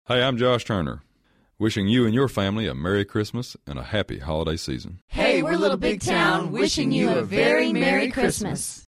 Hey, I'm Josh Turner, wishing you and your family a Merry Christmas and a happy holiday season. Hey, we're Little Big Town, wishing you a very Merry Christmas.